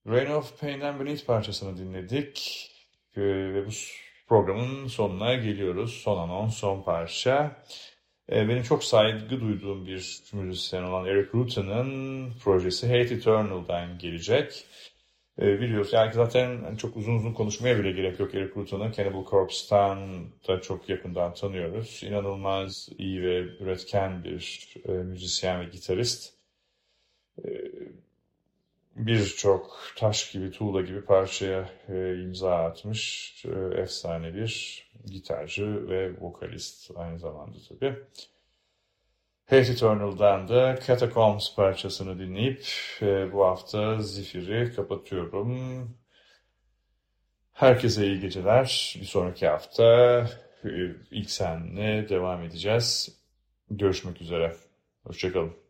Reign of Pain'den Beneath parçasını dinledik. Ve bu programın sonuna geliyoruz. Son anons, son parça. Benim çok saygı duyduğum bir müzisyen olan Eric Rutan'ın projesi Hate Eternal'dan gelecek. Biliyoruz yani zaten çok uzun konuşmaya bile gerek yok Eric Rutan'ı. Cannibal Corpse'tan da çok yakından tanıyoruz. İnanılmaz iyi ve üretken bir müzisyen ve gitarist. Birçok taş gibi, tuğla gibi parçaya imza atmış efsane bir gitarcı ve vokalist aynı zamanda tabii. Hate Eternal'dan da Catacombs parçasını dinleyip bu hafta Zifir'i kapatıyorum. Herkese iyi geceler. Bir sonraki hafta ilk senle devam edeceğiz. Görüşmek üzere. Hoşçakalın.